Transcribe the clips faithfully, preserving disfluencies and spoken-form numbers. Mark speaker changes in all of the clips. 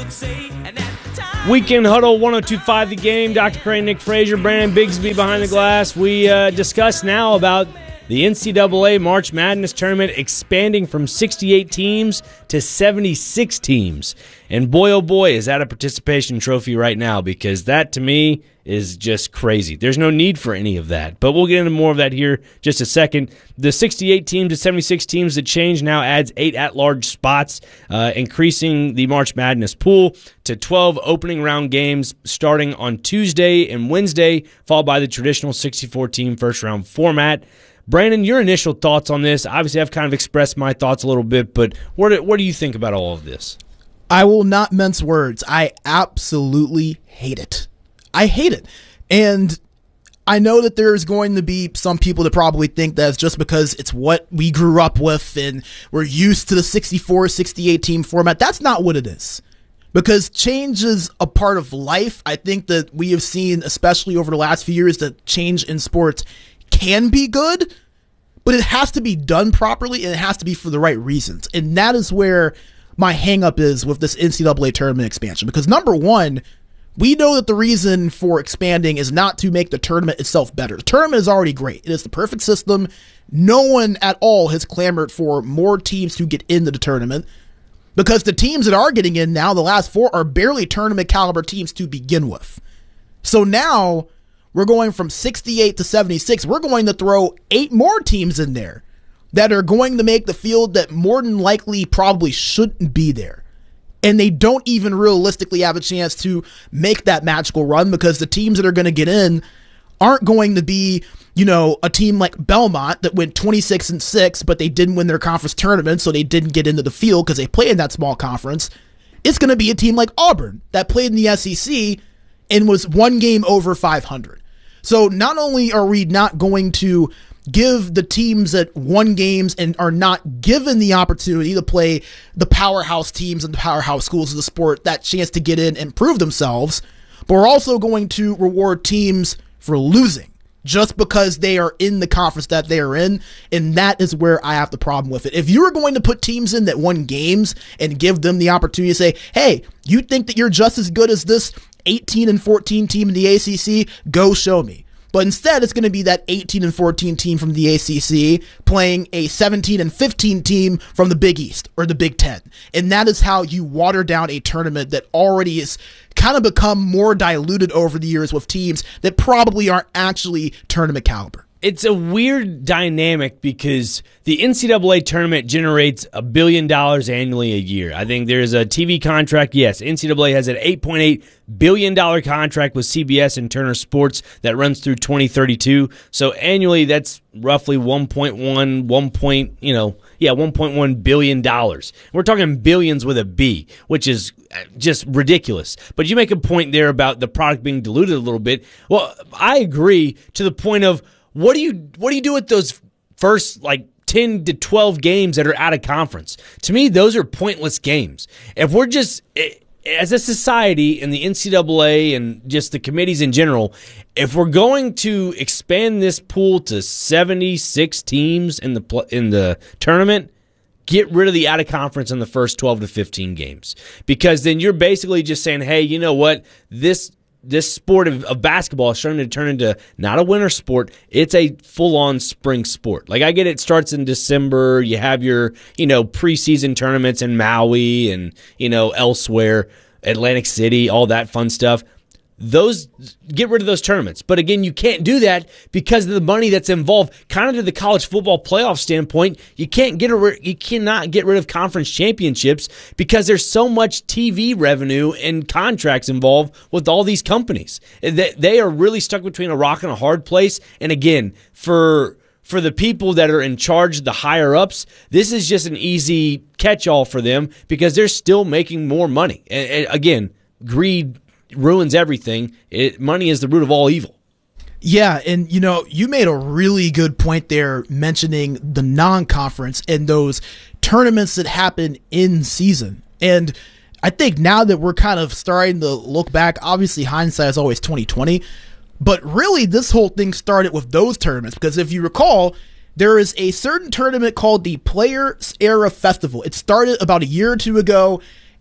Speaker 1: Weekend Huddle, one oh two point five The Game. Doctor Crane, Nick Frazier, Brandon Bigsby behind the glass. We uh, discuss now about the N C double A March Madness tournament expanding from sixty-eight teams to seventy-six teams. And boy, oh boy, is that a participation trophy right now, because that, to me, is just crazy. There's no need for any of that. But we'll get into more of that here just a second. The sixty-eight teams to seventy-six teams, the change now adds eight at-large spots, uh, increasing the March Madness pool to twelve opening round games starting on Tuesday and Wednesday, followed by the traditional sixty-four team first-round format. Brandon, your initial thoughts on this? Obviously, I've kind of expressed my thoughts a little bit, but what do, what do you think about all of this?
Speaker 2: I will not mince words. I absolutely hate it. I hate it. And I know that there's going to be some people that probably think that's just because it's what we grew up with and we're used to the sixty-four, sixty-eight team format. That's not what it is. Because change is a part of life. I think that we have seen, especially over the last few years, that change in sports can be good, but it has to be done properly and it has to be for the right reasons. And that is where my hang-up is with this N C double A tournament expansion. Because number one, we know that the reason for expanding is not to make the tournament itself better. The tournament is already great. It is the perfect system. No one at all has clamored for more teams to get into the tournament, because the teams that are getting in now, the last four, are barely tournament caliber teams to begin with. So now we're going from sixty-eight to seventy-six. We're going to throw eight more teams in there that are going to make the field that more than likely probably shouldn't be there. And they don't even realistically have a chance to make that magical run, because the teams that are going to get in aren't going to be, you know, a team like Belmont that went twenty-six and six, but they didn't win their conference tournament, so they didn't get into the field because they play in that small conference. It's going to be a team like Auburn that played in the S E C and was one game over five hundred. So not only are we not going to give the teams that won games and are not given the opportunity to play the powerhouse teams and the powerhouse schools of the sport that chance to get in and prove themselves, but we're also going to reward teams for losing just because they are in the conference that they are in. And that is where I have the problem with it. If you were going to put teams in that won games and give them the opportunity to say, hey, you think that you're just as good as this eighteen and fourteen team in the A C C, go show me. But instead, it's going to be that eighteen and fourteen team from the A C C playing a seventeen and fifteen team from the Big East or the Big Ten. And that is how you water down a tournament that already is kind of become more diluted over the years with teams that probably aren't actually tournament caliber.
Speaker 1: It's a weird dynamic because the N C double A tournament generates a billion dollars annually a year. I think there's a T V contract. Yes, N C double A has an eight point eight billion dollars contract with C B S and Turner Sports that runs through twenty thirty-two. So annually, that's roughly one point one, one point, you know, yeah, one point one billion dollars. We're talking billions with a B, which is just ridiculous. But you make a point there about the product being diluted a little bit. Well, I agree to the point of, What do you what do you do with those first like ten to twelve games that are out of conference? To me, those are pointless games. If we're just, as a society and the N C double A and just the committees in general, if we're going to expand this pool to seventy-six teams in the in the tournament, get rid of the out of conference in the first twelve to fifteen games, because then you're basically just saying, hey, you know what, this. This sport of, of basketball is starting to turn into not a winter sport. It's a full-on spring sport. Like, I get it starts in December. You have your, you know, preseason tournaments in Maui and, you know, elsewhere, Atlantic City, all that fun stuff. Those, get rid of those tournaments. But again, you can't do that because of the money that's involved. Kind of to the college football playoff standpoint, you can't get a, you cannot get rid of conference championships because there's so much T V revenue and contracts involved with all these companies. They, they are really stuck between a rock and a hard place. And again, for for the people that are in charge, the higher ups, this is just an easy catch-all for them because they're still making more money. And, and again, greed ruins everything. It, money is the root of all evil.
Speaker 2: Yeah, and you know, you made a really good point there mentioning the non-conference and those tournaments that happen in season. And I think now that we're kind of starting to look back, obviously hindsight is always twenty twenty, but really this whole thing started with those tournaments, because if you recall, there is a certain tournament called the Players Era Festival. It started about a year or two ago,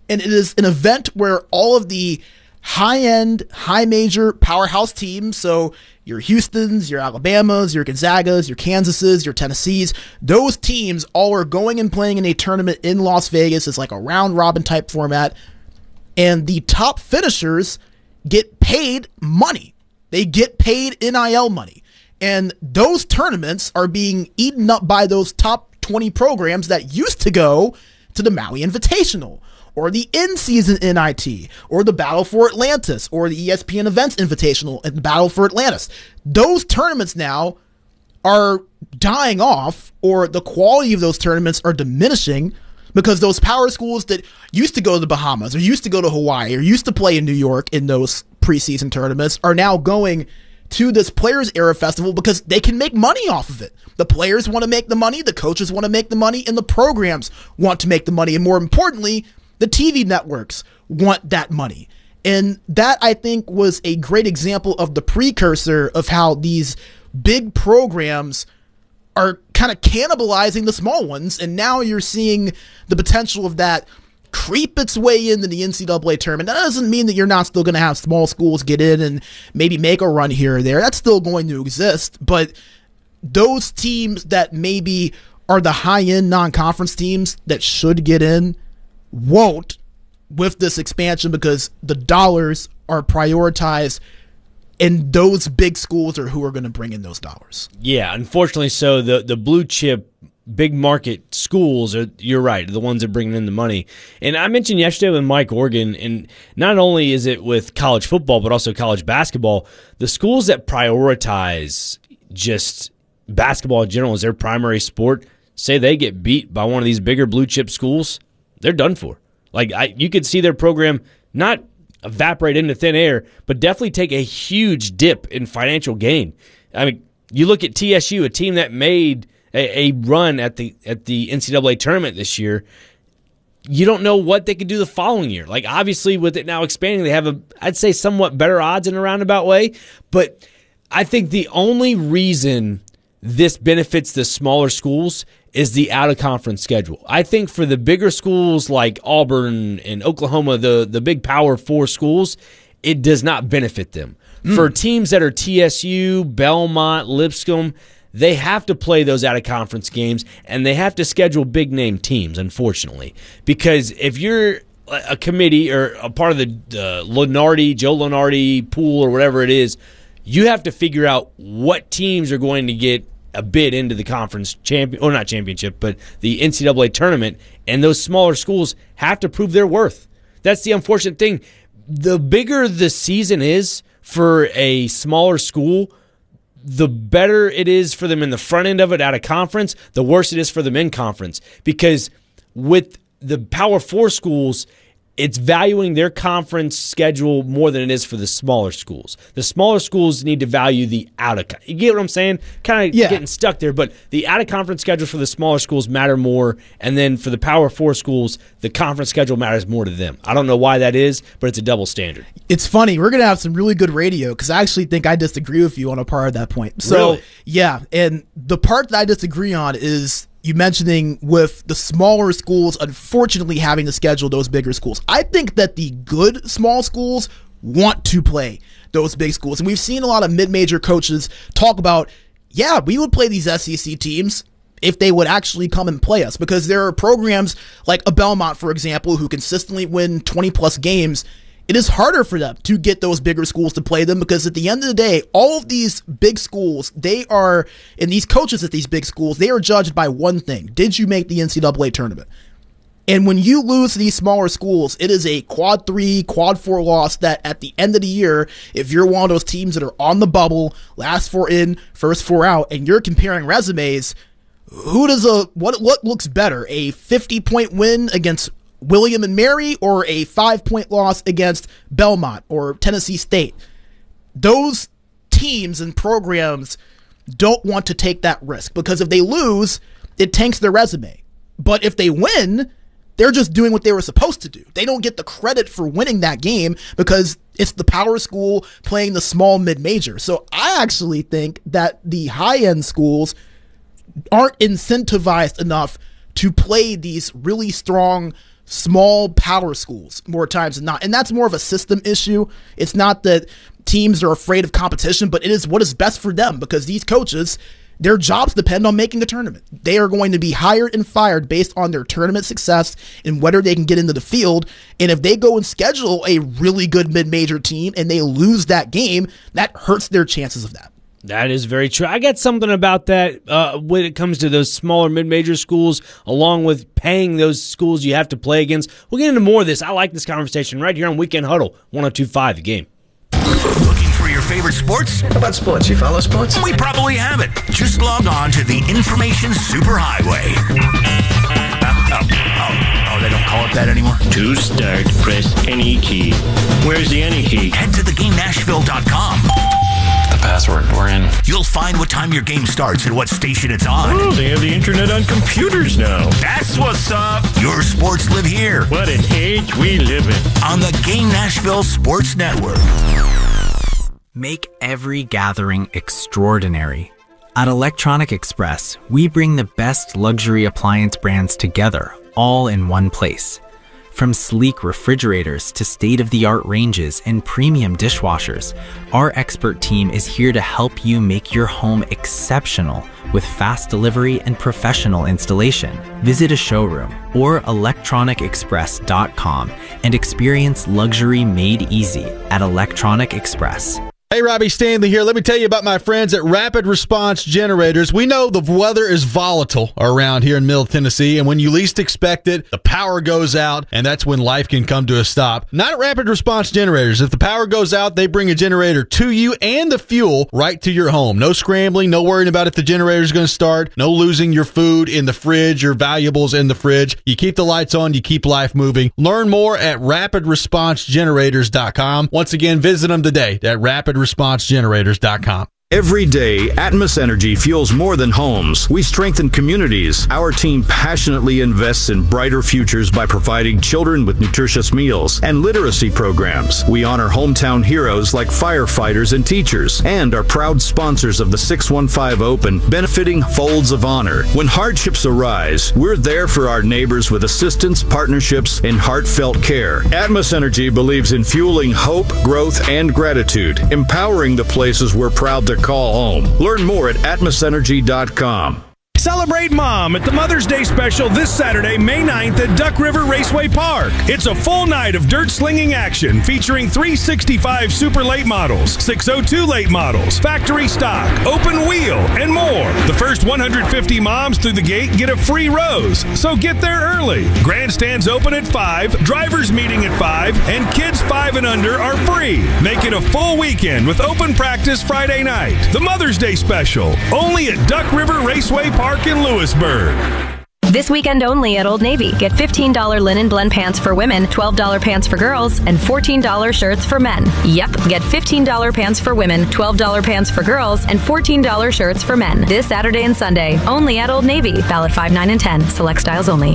Speaker 2: and it is an event where all of the high-end, high-major powerhouse teams, so your Houstons, your Alabamas, your Gonzagas, your Kansases, your Tennessees, those teams all are going and playing in a tournament in Las Vegas. It's like a round-robin type format, and the top finishers get paid money. They get paid N I L money, and those tournaments are being eaten up by those top twenty programs that used to go to the Maui Invitational, or the in-season N I T, or the Battle for Atlantis, or the E S P N Events Invitational and the Battle for Atlantis. Those tournaments now are dying off, or the quality of those tournaments are diminishing, because those power schools that used to go to the Bahamas, or used to go to Hawaii, or used to play in New York in those preseason tournaments are now going to this Players Era Festival because they can make money off of it. The players want to make the money, the coaches want to make the money, and the programs want to make the money. And more importantly, the T V networks want that money. And that, I think, was a great example of the precursor of how these big programs are kind of cannibalizing the small ones. And now you're seeing the potential of that creep its way into the N C double A tournament. That doesn't mean that you're not still going to have small schools get in and maybe make a run here or there. That's still going to exist. But those teams that maybe are the high-end non-conference teams that should get in won't with this expansion, because the dollars are prioritized, and those big schools are who are going to bring in those dollars.
Speaker 1: Yeah, unfortunately so. The the blue chip big market schools are, you're right, the ones that bring in the money. And I mentioned yesterday with Mike Organ, and not only is it with college football, but also college basketball, the schools that prioritize just basketball in general as their primary sport, say they get beat by one of these bigger blue chip schools, they're done for. Like, I, you could see their program not evaporate into thin air, but definitely take a huge dip in financial gain. I mean, you look at T S U, a team that made a, a run at the at the N C double A tournament this year. You don't know what they could do the following year. Like, obviously, with it now expanding, they have a, I'd say, somewhat better odds in a roundabout way. But I think the only reason this benefits the smaller schools is the out-of-conference schedule. I think for the bigger schools like Auburn and Oklahoma, the, the big Power Four schools, it does not benefit them. Mm. For teams that are T S U, Belmont, Lipscomb, they have to play those out-of-conference games, and they have to schedule big-name teams, unfortunately. Because if you're a committee or a part of the uh, Lunardi, Joe Lunardi pool or whatever it is, you have to figure out what teams are going to get a bid into the conference champion, or not championship, but the N C double A tournament, and those smaller schools have to prove their worth. That's the unfortunate thing. The bigger the season is for a smaller school, the better it is for them in the front end of it out of conference, the worse it is for them in conference. Because with the Power Four schools, it's valuing their conference schedule more than it is for the smaller schools. The smaller schools need to value the out of – you get what I'm saying? Kind of yeah. getting stuck there. But the out-of-conference schedules for the smaller schools matter more, and then for the Power Four schools, the conference schedule matters more to them. I don't know why that is, but it's a double standard.
Speaker 2: It's funny. We're going to have some really good radio, because I actually think I disagree with you on a part of that point. So,
Speaker 1: really?
Speaker 2: Yeah, and the part that I disagree on is – you mentioning with the smaller schools, unfortunately, having to schedule those bigger schools. I think that the good small schools want to play those big schools. And we've seen a lot of mid-major coaches talk about, yeah, we would play these S E C teams if they would actually come and play us, because there are programs like a Belmont, for example, who consistently win twenty plus games. It is harder for them to get those bigger schools to play them, because at the end of the day, all of these big schools, they are, and these coaches at these big schools, they are judged by one thing. Did you make the N C double A tournament? And when you lose to these smaller schools, it is a quad three, quad four loss that at the end of the year, if you're one of those teams that are on the bubble, last four in, first four out, and you're comparing resumes, who does a, what, what looks better? A fifty point win against William and Mary, or a five-point loss against Belmont or Tennessee State? Those teams and programs don't want to take that risk, because if they lose, it tanks their resume. But if they win, they're just doing what they were supposed to do. They don't get the credit for winning that game, because it's the power school playing the small mid-major. So I actually think that the high-end schools aren't incentivized enough to play these really strong small power schools more times than not. And that's more of a system issue. It's not that teams are afraid of competition, but it is what is best for them, because these coaches, their jobs depend on making the tournament. They are going to be hired and fired based on their tournament success and whether they can get into the field. And if they go and schedule a really good mid-major team and they lose that game, that hurts their chances of that.
Speaker 1: That is very true. I get something about that uh, when it comes to those smaller mid-major schools, along with paying those schools you have to play against. We'll get into more of this. I like this conversation right here on Weekend Huddle, one oh two point five The Game.
Speaker 3: Looking for your favorite sports?
Speaker 4: How about sports? You follow sports?
Speaker 3: We probably have it. Just log on to the Information Superhighway. Oh, oh, oh, they don't call it that anymore?
Speaker 5: To start, press any key. Where's the any key?
Speaker 3: Head to the game nashville dot com.
Speaker 6: The password. We're in.
Speaker 3: You'll find what time your game starts and what station it's on.
Speaker 5: Oh, they have the internet on computers now.
Speaker 3: That's what's up. Your sports live here.
Speaker 5: What an age we live in.
Speaker 3: On the Game Nashville Sports Network.
Speaker 7: Make every gathering extraordinary. At Electronic Express, we bring the best luxury appliance brands together, all in one place. From sleek refrigerators to state-of-the-art ranges and premium dishwashers, our expert team is here to help you make your home exceptional with fast delivery and professional installation. Visit a showroom or electronic express dot com and experience luxury made easy at Electronic Express.
Speaker 8: Hey, Robbie Stanley here. Let me tell you about my friends at Rapid Response Generators. We know the weather is volatile around here in Middle Tennessee, and when you least expect it, the power goes out, and that's when life can come to a stop. Not at Rapid Response Generators. If the power goes out, they bring a generator to you and the fuel right to your home. No scrambling, no worrying about if the generator is going to start, no losing your food in the fridge, your valuables in the fridge. You keep the lights on, you keep life moving. Learn more at rapid response generators dot com. Once again, visit them today at rapid response generators dot com.
Speaker 9: Every day, Atmos Energy fuels more than homes. We strengthen communities. Our team passionately invests in brighter futures by providing children with nutritious meals and literacy programs. We honor hometown heroes like firefighters and teachers, and are proud sponsors of the six one five Open, benefiting Folds of Honor. When hardships arise, we're there for our neighbors with assistance, partnerships, and heartfelt care. Atmos Energy believes in fueling hope, growth, and gratitude, empowering the places we're proud to call home. Learn more at atmos energy dot com.
Speaker 10: Celebrate Mom at the Mother's Day special this Saturday, May ninth at Duck River Raceway Park. It's a full night of dirt slinging action featuring three sixty-five Super Late models, six oh two Late models, factory stock, open wheel, and more. The first one hundred fifty moms through the gate get a free rose, so get there early. Grandstands open at five, drivers meeting at five, and kids five and under are free. Make it a full weekend with open practice Friday night. The Mother's Day special, only at Duck River Raceway Park in Lewisburg.
Speaker 11: This weekend only at Old Navy. Get fifteen dollars linen blend pants for women, twelve dollars pants for girls, and fourteen dollars shirts for men. Yep, get fifteen dollars pants for women, twelve dollars pants for girls, and fourteen dollars shirts for men. This Saturday and Sunday, only at Old Navy. Valid five, nine, and ten. Select styles only.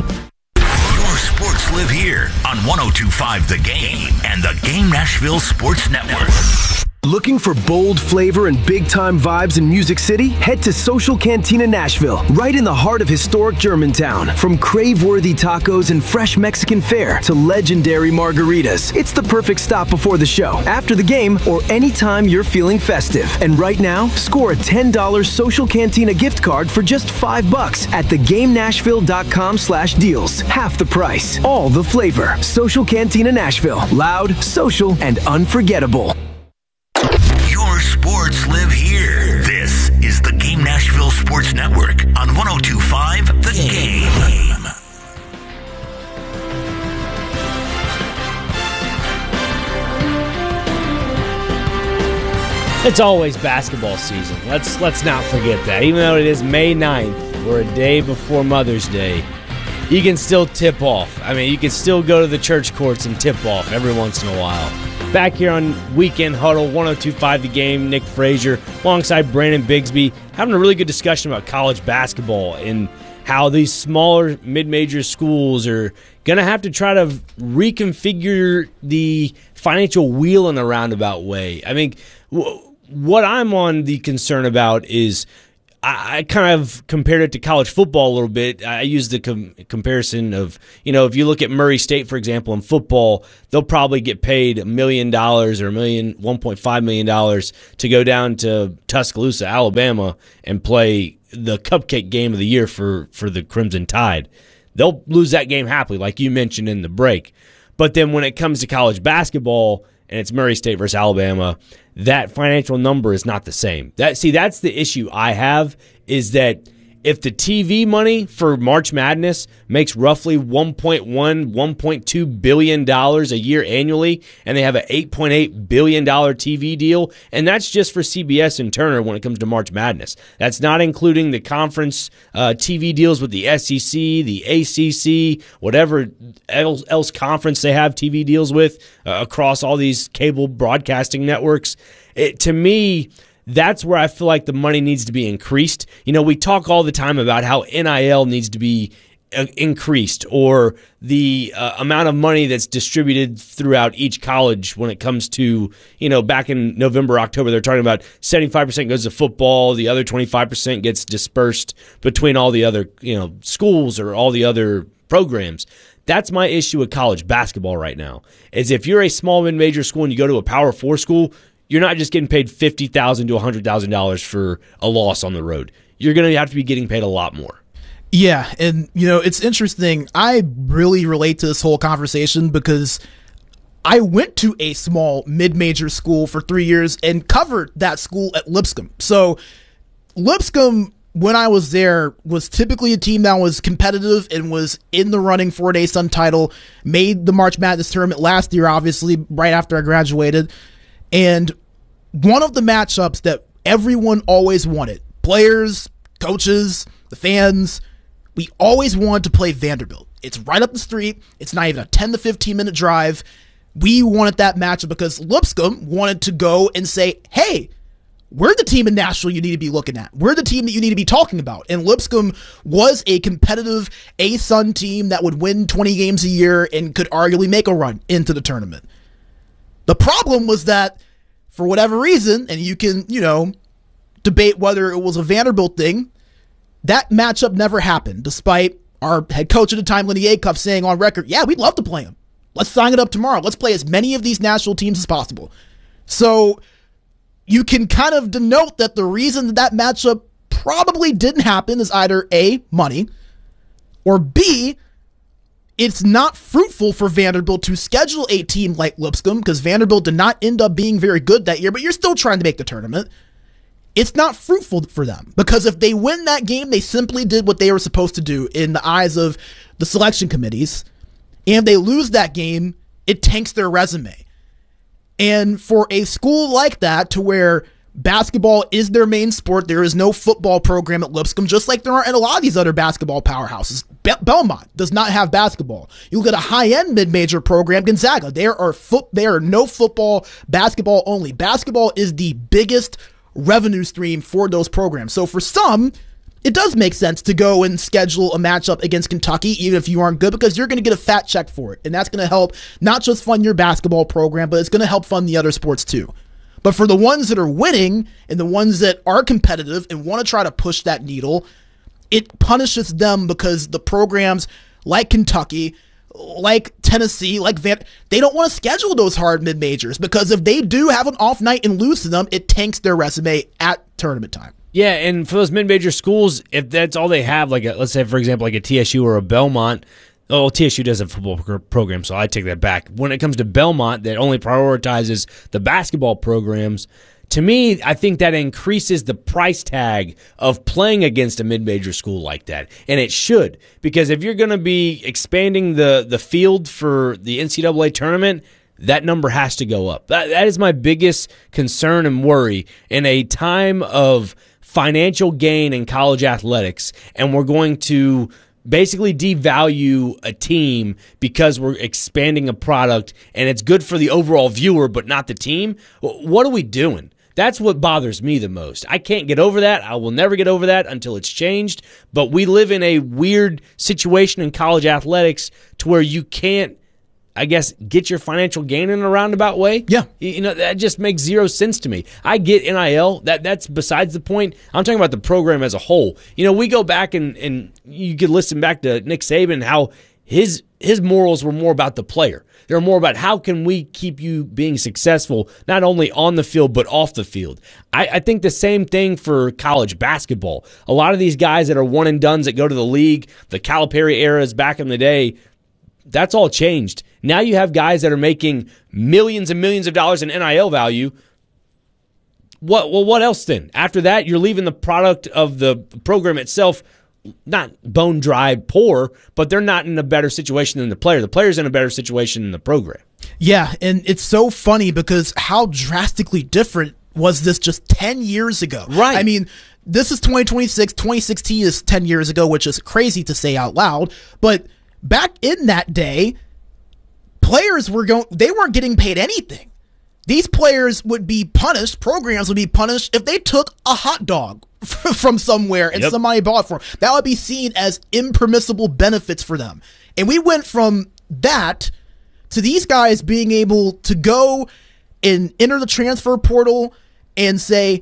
Speaker 3: Your sports live here on one oh two point five The Game and the Game Nashville Sports Network.
Speaker 12: Looking for bold flavor and big-time vibes in Music City? Head to Social Cantina Nashville, right in the heart of historic Germantown. From crave-worthy tacos and fresh Mexican fare to legendary margaritas, it's the perfect stop before the show, after the game, or anytime you're feeling festive. And right now, score a ten dollars Social Cantina gift card for just five bucks at the game nashville dot com slash deals. Half the price, all the flavor. Social Cantina Nashville, loud, social, and unforgettable.
Speaker 3: Your sports live here. This is the Game Nashville Sports Network on one oh two point five The Game.
Speaker 1: It's always basketball season. Let's let's not forget that. Even though it is May ninth, or a day before Mother's Day, you can still tip off. I mean, you can still go to the church courts and tip off every once in a while. Back here on Weekend Huddle, one oh two point five The Game, Nick Frazier, alongside Brandon Bigsby, having a really good discussion about college basketball and how these smaller mid-major schools are going to have to try to reconfigure the financial wheel in a roundabout way. I mean, w- what I'm on the concern about is I, I kind of compared it to college football a little bit. I used the com- comparison of, you know, if you look at Murray State, for example, in football, they'll probably get paid a million dollars or a million, one point five million dollars to go down to Tuscaloosa, Alabama, and play the cupcake game of the year for, for the Crimson Tide. They'll lose that game happily, like you mentioned in the break. But then when it comes to college basketball and it's Murray State versus Alabama, that financial number is not the same. That see, that's the issue I have, is that if the T V money for March Madness makes roughly one point one, one point two billion dollars a year annually, and they have an eight point eight billion dollars T V deal, and that's just for C B S and Turner when it comes to March Madness. That's not including the conference uh, T V deals with the S E C, the A C C, whatever else, else conference they have T V deals with uh, across all these cable broadcasting networks. It, to me, that's where I feel like the money needs to be increased. You know, we talk all the time about how N I L needs to be uh, increased, or the uh, amount of money that's distributed throughout each college when it comes to, you know, back in November, October, they're talking about seventy-five percent goes to football, the other twenty-five percent gets dispersed between all the other, you know, schools or all the other programs. That's my issue with college basketball right now, is if you're a small mid-major school and you go to a Power Four school, you're not just getting paid fifty thousand dollars to one hundred thousand dollars for a loss on the road. You're going to have to be getting paid a lot more.
Speaker 2: Yeah, and, you know, it's interesting. I really relate to this whole conversation because I went to a small mid-major school for three years and covered that school at Lipscomb. So Lipscomb, when I was there, was typically a team that was competitive and was in the running for a Sun title, made the March Madness tournament last year, obviously, right after I graduated. And one of the matchups that everyone always wanted, players, coaches, the fans, we always wanted to play Vanderbilt. It's right up the street. It's not even a ten to fifteen minute drive. We wanted that matchup because Lipscomb wanted to go and say, hey, we're the team in Nashville you need to be looking at. We're the team that you need to be talking about. And Lipscomb was a competitive A-Sun team that would win twenty games a year and could arguably make a run into the tournament. The problem was that, for whatever reason, and you can, you know, debate whether it was a Vanderbilt thing, that matchup never happened, despite our head coach at the time, Lenny Acuff, saying on record, yeah, we'd love to play him. Let's sign it up tomorrow. Let's play as many of these national teams as possible. So you can kind of denote that the reason that that matchup probably didn't happen is either A, money, or B, it's not fruitful for Vanderbilt to schedule a team like Lipscomb, because Vanderbilt did not end up being very good that year, but you're still trying to make the tournament. It's not fruitful for them, because if they win that game, they simply did what they were supposed to do in the eyes of the selection committees, and they lose that game, it tanks their resume. And for a school like that, to where basketball is their main sport, there is no football program at Lipscomb, just like there aren't in a lot of these other basketball powerhouses. Be- Belmont does not have basketball. You look at a high-end mid-major program, Gonzaga, there are fo- there are no football, basketball only. Basketball is the biggest revenue stream for those programs. So for some, it does make sense to go and schedule a matchup against Kentucky, even if you aren't good, because you're going to get a fat check for it. And that's going to help not just fund your basketball program, but it's going to help fund the other sports too. But for the ones that are winning and the ones that are competitive and want to try to push that needle, it punishes them, because the programs like Kentucky, like Tennessee, like Van, they don't want to schedule those hard mid-majors, because if they do have an off night and lose to them, it tanks their resume at tournament time.
Speaker 1: Yeah, and for those mid-major schools, if that's all they have, like a, let's say, for example, like a T S U or a Belmont, oh, T S U does have a football program, so I take that back. When it comes to Belmont, that only prioritizes the basketball programs, to me, I think that increases the price tag of playing against a mid-major school like that. And it should, because if you're going to be expanding the, the field for the N C double A tournament, that number has to go up. That, that is my biggest concern and worry in a time of financial gain in college athletics, and we're going to basically devalue a team because we're expanding a product and it's good for the overall viewer but not the team. What are we doing? That's what bothers me the most. I can't get over that. I will never get over that until it's changed. But we live in a weird situation in college athletics to where you can't I guess, get your financial gain in a roundabout way.
Speaker 2: Yeah.
Speaker 1: You know, that just makes zero sense to me. I get N I L. That That's besides the point. I'm talking about the program as a whole. You know, we go back and, and you could listen back to Nick Saban, how his his morals were more about the player. They're more about how can we keep you being successful, not only on the field, but off the field. I, I think the same thing for college basketball. A lot of these guys that are one and dones that go to the league, the Calipari eras back in the day, that's all changed. Now you have guys that are making millions and millions of dollars in N I L value. What well, what else then? After that, you're leaving the product of the program itself not bone dry poor, but they're not in a better situation than the player. The player's in a better situation than the program.
Speaker 2: Yeah, and it's so funny because how drastically different was this just ten years ago?
Speaker 1: Right.
Speaker 2: I mean, this is twenty twenty-six. twenty sixteen is ten years ago, which is crazy to say out loud. But back in that day, players were going, they weren't getting paid anything. These players would be punished, programs would be punished if they took a hot dog from somewhere and yep. somebody bought it for them. That would be seen as impermissible benefits for them. And we went from that to these guys being able to go and enter the transfer portal and say,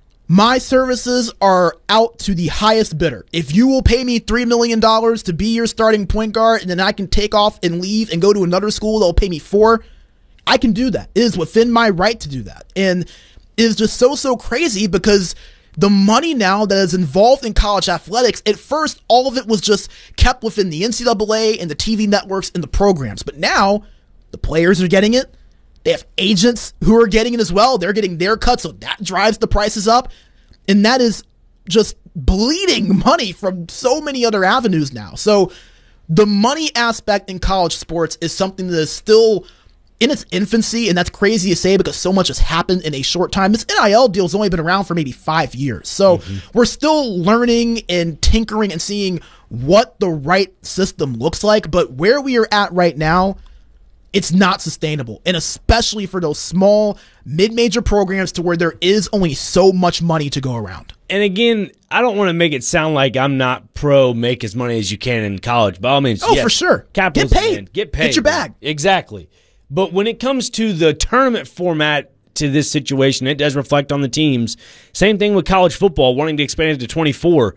Speaker 2: my services are out to the highest bidder. If you will pay me three million dollars to be your starting point guard and then I can take off and leave and go to another school that'll pay me four, I can do that. It is within my right to do that. And it is just so, so crazy because the money now that is involved in college athletics, at first, all of it was just kept within the N C double A and the T V networks and the programs. But now the players are getting it. They have agents who are getting it as well. They're getting their cut, so that drives the prices up. And that is just bleeding money from so many other avenues now. So the money aspect in college sports is something that is still in its infancy, and that's crazy to say because so much has happened in a short time. This N I L deal's only been around for maybe five years. So mm-hmm. we're still learning and tinkering and seeing what the right system looks like. But where we are at right now, it's not sustainable, and especially for those small, mid-major programs to where there is only so much money to go around.
Speaker 1: And again, I don't want to make it sound like I'm not pro make as money as you can in college. By all means,
Speaker 2: oh,
Speaker 1: yes,
Speaker 2: for sure.
Speaker 1: Capitalism,
Speaker 2: Get paid.
Speaker 1: Man. Get paid.
Speaker 2: Get your bag.
Speaker 1: Man. Exactly. But when it comes to the tournament format to this situation, it does reflect on the teams. Same thing with college football, wanting to expand it to twenty-four.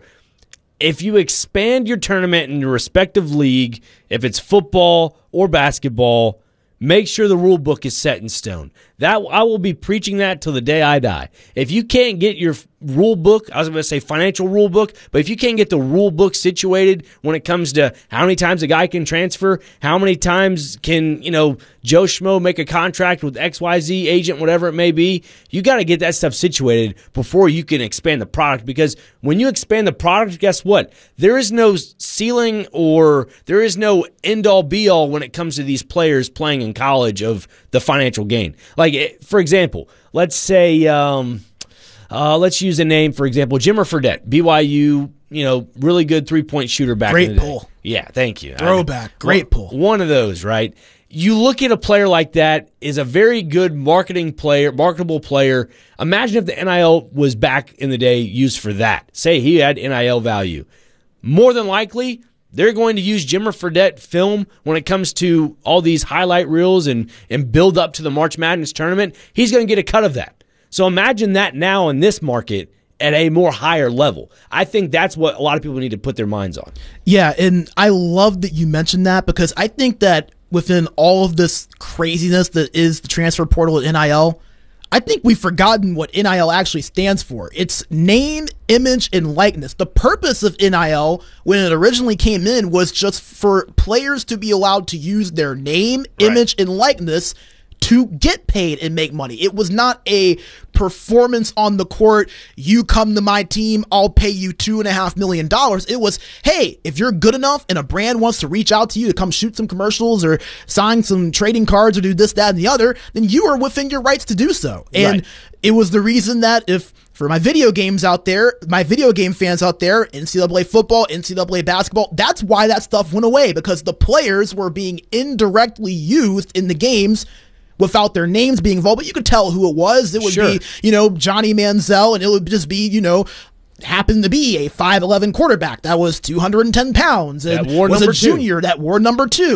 Speaker 1: If you expand your tournament in your respective league, if it's football or basketball, make sure the rule book is set in stone. That I will be preaching that till the day I die. If you can't get your rule book, I was going to say financial rule book, but if you can't get the rule book situated when it comes to how many times a guy can transfer, how many times can, you know, Joe Schmo make a contract with X Y Z agent, whatever it may be, you got to get that stuff situated before you can expand the product, because when you expand the product, guess what? There is no ceiling or there is no end-all be-all when it comes to these players playing in college of the financial gain. Like, for example, let's say, um, uh, let's use a name, for example, Jimmer Fredette, B Y U, you know, really good three-point shooter back
Speaker 2: Great
Speaker 1: in the day.
Speaker 2: pull.
Speaker 1: Yeah, thank you.
Speaker 2: Throwback.
Speaker 1: I,
Speaker 2: Great
Speaker 1: one,
Speaker 2: pull.
Speaker 1: One of those, right? You look at a player like that is a very good marketing player, marketable player. Imagine if the N I L was back in the day used for that. Say he had N I L value. More than likely, they're going to use Jimmer Fredette film when it comes to all these highlight reels and, and build up to the March Madness tournament. He's going to get a cut of that. So imagine that now in this market at a more higher level. I think that's what a lot of people need to put their minds on.
Speaker 2: Yeah, and I love that you mentioned that because I think that within all of this craziness that is the transfer portal at N I L, I think we've forgotten what N I L actually stands for. It's name, image, and likeness. The purpose of N I L when it originally came in was just for players to be allowed to use their name, right. image, and likeness to get paid and make money. It was not a performance on the court. You come to my team, I'll pay you two and a half million dollars. It was, hey, if you're good enough and a brand wants to reach out to you to come shoot some commercials or sign some trading cards or do this, that, and the other, then you are within your rights to do so. And right. it was the reason that if, for my video games out there, my video game fans out there, N C double A football, N C double A basketball, that's why that stuff went away, because the players were being indirectly used in the games without their names being involved, but you could tell who it was. It would sure. be, you know, Johnny Manziel, and it would just be, you know, happened to be a five eleven quarterback that was two hundred ten pounds and
Speaker 1: that wore
Speaker 2: was
Speaker 1: number
Speaker 2: a junior
Speaker 1: two.
Speaker 2: that wore number two.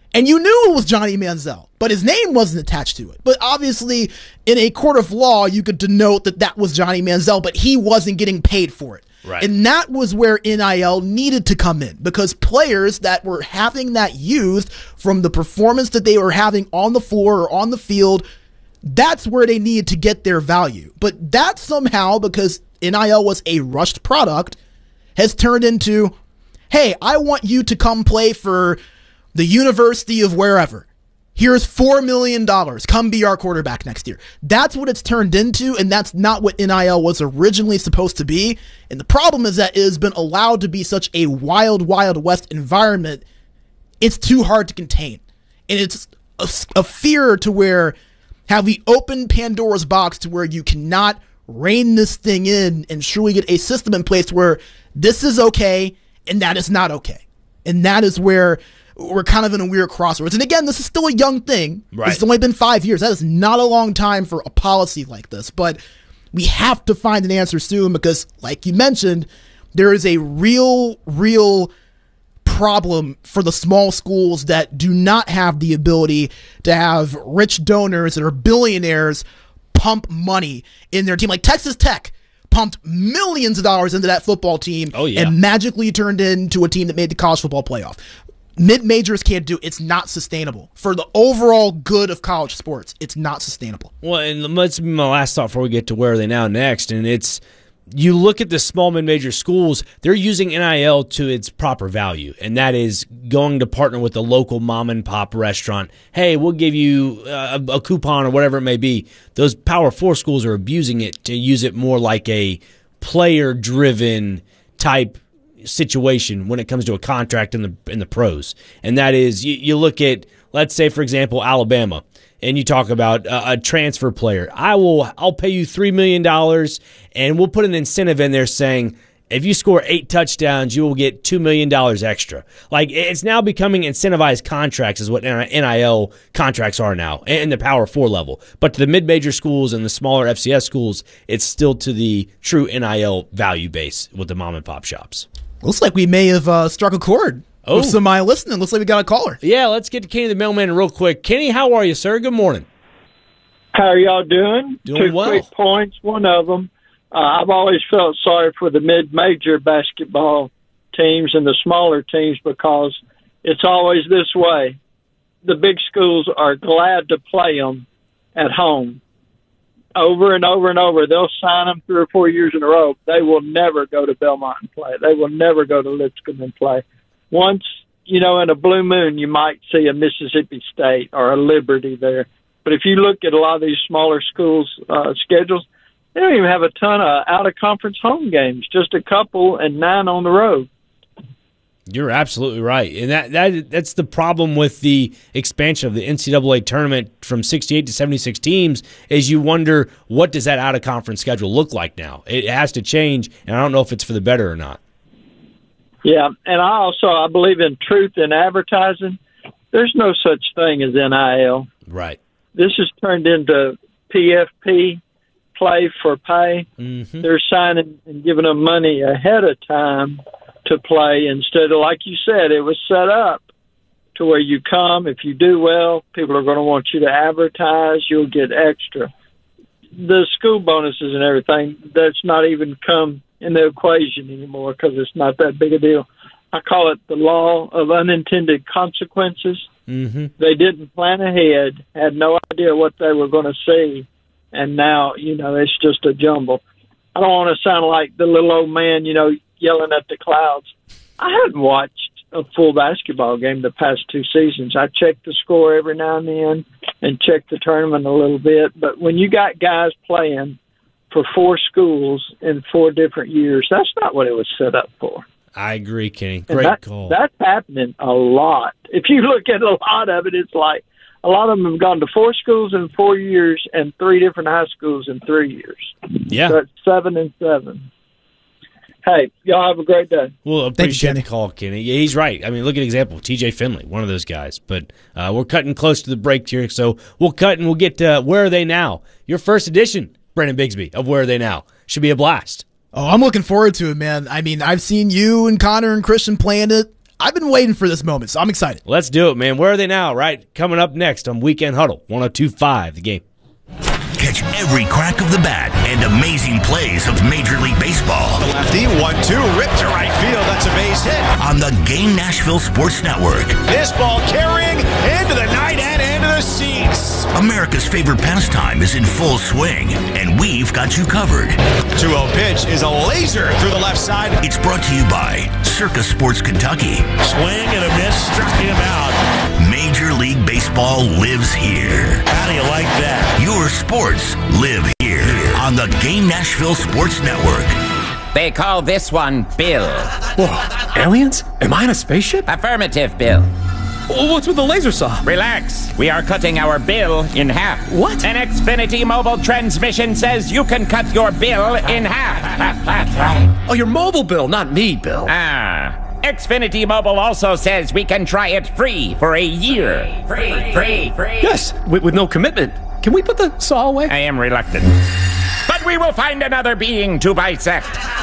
Speaker 2: And you knew it was Johnny Manziel, but his name wasn't attached to it. But obviously, in a court of law, you could denote that that was Johnny Manziel, but he wasn't getting paid for it.
Speaker 1: Right.
Speaker 2: And that was where N I L needed to come in, because players that were having that used from the performance that they were having on the floor or on the field, that's where they needed to get their value. But that somehow, because N I L was a rushed product, has turned into, hey, I want you to come play for the University of wherever. Here's four million dollars. Come be our quarterback next year. That's what it's turned into, and that's not what N I L was originally supposed to be. And the problem is that it has been allowed to be such a wild, wild west environment, it's too hard to contain. And it's a, a fear to where, have we opened Pandora's box to where you cannot rein this thing in and truly get a system in place where this is okay and that is not okay. And that is where we're kind of in a weird crossroads. And again, this is still a young thing.
Speaker 1: Right.
Speaker 2: It's only been five years. That is not a long time for a policy like this. But we have to find an answer soon because, like you mentioned, there is a real, real problem for the small schools that do not have the ability to have rich donors that are billionaires pump money in their team. Like Texas Tech pumped millions of dollars into that football team
Speaker 1: oh, yeah.
Speaker 2: and magically turned into a team that made the college football playoff. Mid-majors can't do. It's not sustainable. For the overall good of college sports, it's not sustainable.
Speaker 1: Well, and let's be my last thought before we get to where are they now next. And it's, you look at the small mid-major schools, they're using N I L to its proper value, and that is going to partner with a local mom-and-pop restaurant. Hey, we'll give you a, a coupon or whatever it may be. Those Power Four schools are abusing it to use it more like a player-driven type situation when it comes to a contract in the in the pros. And that is, you, you look at, let's say, for example, Alabama, and you talk about a, a transfer player. I will, I'll pay you three million dollars, and we'll put an incentive in there saying, if you score eight touchdowns, you will get two million dollars extra. Like, it's now becoming incentivized contracts is what N I L contracts are now, and the Power Four level. But to the mid-major schools and the smaller F C S schools, it's still to the true N I L value base with the mom-and-pop shops.
Speaker 2: Looks like we may have uh, struck a chord
Speaker 1: oh.
Speaker 2: with somebody listening. Looks like we got a caller.
Speaker 1: Yeah, let's get to Kenny the mailman real quick. Kenny, how are you, sir? Good morning.
Speaker 4: How are y'all doing?
Speaker 1: Doing
Speaker 4: Two
Speaker 1: well.
Speaker 4: quick points. One of them, uh, I've always felt sorry for the mid-major basketball teams and the smaller teams because it's always this way. The big schools are glad to play them at home. Over and over and over, they'll sign them three or four years in a row. They will never go to Belmont and play. They will never go to Lipscomb and play. Once, you know, in a blue moon, you might see a Mississippi State or a Liberty there. But if you look at a lot of these smaller schools' uh, schedules, they don't even have a ton of out-of-conference home games, just a couple and nine on the road.
Speaker 1: You're absolutely right. And that, that that's the problem with the expansion of the N C double A tournament from sixty-eight to seventy-six teams is you wonder, what does that out-of-conference schedule look like now? It has to change, and I don't know if it's for the better or not.
Speaker 4: Yeah, and I also I believe in truth in advertising. There's no such thing as N I L.
Speaker 1: Right.
Speaker 4: This has turned into P F P, play for pay.
Speaker 1: Mm-hmm.
Speaker 4: They're signing and giving them money ahead of time to play instead of, like you said, it was set up to where you come. If you do well, people are going to want you to advertise. You'll get extra. The school bonuses and everything, that's not even come in the equation anymore because it's not that big a deal. I call it the law of unintended consequences.
Speaker 1: Mm-hmm.
Speaker 4: They didn't plan ahead, had no idea what they were going to see, and now, you know, it's just a jumble. I don't want to sound like the little old man, you know, yelling at the clouds. I hadn't watched a full basketball game the past two seasons. I check the score every now and then and check the tournament a little bit. But when you got guys playing for four schools in four different years, that's not what it was set up for.
Speaker 1: I agree, Kenny.
Speaker 4: And
Speaker 1: Great
Speaker 4: that,
Speaker 1: call.
Speaker 4: That's happening a lot. If you look at a lot of it, it's like a lot of them have gone to four schools in four years and three different high schools in three years.
Speaker 1: Yeah.
Speaker 4: So it's seven and seven. Hey, y'all have a great day.
Speaker 1: Well, appreciate
Speaker 2: you,
Speaker 1: the call, Kenny. Yeah, he's right. I mean, look at an example. T J Finley, one of those guys. But uh, we're cutting close to the break here, so we'll cut and we'll get to Where Are They Now? Your first edition, Brandon Bigsby, of Where Are They Now? Should be a blast.
Speaker 2: Oh, I'm looking forward to it, man. I mean, I've seen you and Connor and Christian playing it. I've been waiting for this moment, so I'm excited.
Speaker 1: Let's do it, man. Where are they now? Right, coming up next on Weekend Huddle, one oh two point five, The Game.
Speaker 3: Catch every crack of the bat and amazing plays of Major League Baseball.
Speaker 13: The lefty, one two, ripped to right field. That's a base hit.
Speaker 3: On the Game Nashville Sports Network.
Speaker 13: This ball carrying into the night and into the seats.
Speaker 3: America's favorite pastime is in full swing, and we've got you covered.
Speaker 13: two oh pitch is a laser through the left side.
Speaker 3: It's brought to you by Circa Sports Kentucky.
Speaker 10: Swing and a miss, struck him out.
Speaker 3: Major League Baseball lives here.
Speaker 10: How do you like that?
Speaker 3: Your sports live here on the Game Nashville Sports Network.
Speaker 14: They call this one Bill.
Speaker 15: Whoa, aliens? Am I in a spaceship?
Speaker 14: Affirmative, Bill.
Speaker 15: What's with the laser saw?
Speaker 14: Relax. We are cutting our bill in half.
Speaker 15: What?
Speaker 14: An Xfinity mobile transmission says you can cut your bill in half.
Speaker 15: Oh, your mobile bill, not me, Bill.
Speaker 14: Ah. Xfinity Mobile also says we can try it free for a year. Free, free, free.
Speaker 15: Yes, with, with no commitment. Can we put the saw away?
Speaker 14: I am reluctant. But we will find another being to bisect.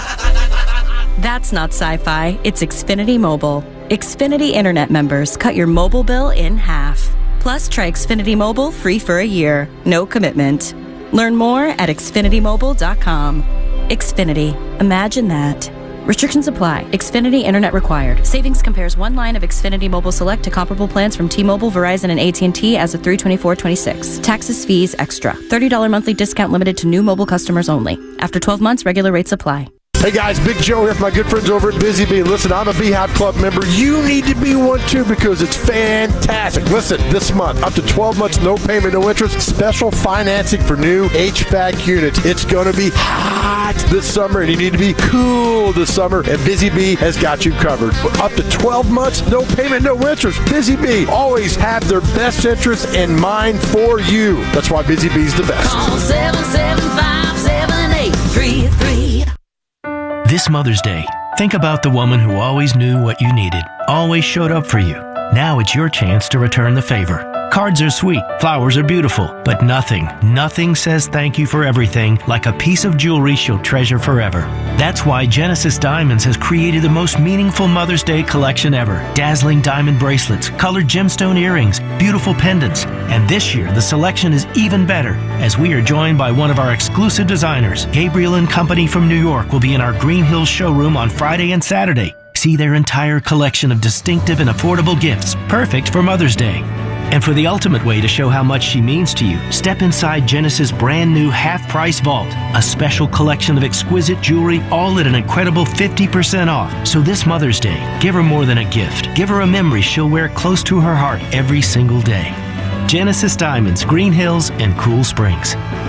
Speaker 16: That's not sci-fi. It's Xfinity Mobile. Xfinity Internet members cut your mobile bill in half. Plus, try Xfinity Mobile free for a year. No commitment. Learn more at Xfinity Mobile dot com. Xfinity. Imagine that. Restrictions apply. Xfinity Internet required. Savings compares one line of Xfinity Mobile Select to comparable plans from T-Mobile, Verizon, and A T and T as of three twenty-four twenty-six. Taxes, fees, extra. thirty dollars monthly discount limited to new mobile customers only. After twelve months, regular rates apply.
Speaker 17: Hey guys, Big Joe here from my good friends over at Busy Bee. Listen, I'm a Beehive Club member. You need to be one too because it's fantastic. Listen, this month, up to twelve months, no payment, no interest, special financing for new H V A C units. It's going to be hot this summer and you need to be cool this summer, and Busy Bee has got you covered. Up to twelve months, no payment, no interest. Busy Bee always have their best interests in mind for you. That's why Busy Bee's the best.
Speaker 18: Call seven seven five, seven eight three three.
Speaker 19: This Mother's Day, think about the woman who always knew what you needed, always showed up for you. Now it's your chance to return the favor. Cards are sweet, flowers are beautiful, but nothing, nothing says thank you for everything like a piece of jewelry she'll treasure forever. That's why Genesis Diamonds has created the most meaningful Mother's Day collection ever. Dazzling diamond bracelets, colored gemstone earrings, beautiful pendants. And this year, the selection is even better as we are joined by one of our exclusive designers. Gabriel and Company from New York will be in our Green Hills showroom on Friday and Saturday. See their entire collection of distinctive and affordable gifts, perfect for Mother's Day. And for the ultimate way to show how much she means to you, step inside Genesis' brand new half-price vault, a special collection of exquisite jewelry, all at an incredible fifty percent off. So this Mother's Day, give her more than a gift. Give her a memory she'll wear close to her heart every single day. Genesis Diamonds, Green Hills, and Cool Springs.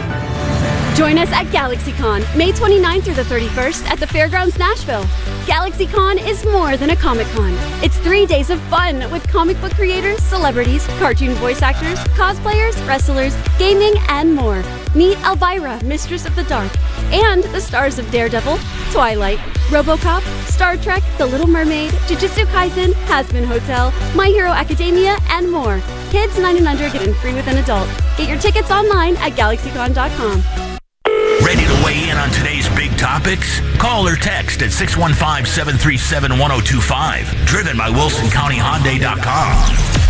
Speaker 20: Join us at GalaxyCon, May twenty-ninth through the thirty-first at the Fairgrounds, Nashville. GalaxyCon is more than a Comic-Con. It's three days of fun with comic book creators, celebrities, cartoon voice actors, cosplayers, wrestlers, gaming, and more. Meet Elvira, Mistress of the Dark, and the stars of Daredevil, Twilight, RoboCop, Star Trek, The Little Mermaid, Jujutsu Kaisen, Hazbin Hotel, My Hero Academia, and more. Kids nine and under get in free with an adult. Get your tickets online at Galaxycon dot com.
Speaker 3: Ready to weigh in on today's big topics? Call or text at six one five, seven three seven, one oh two five. Driven by Wilson County Hyundai dot com.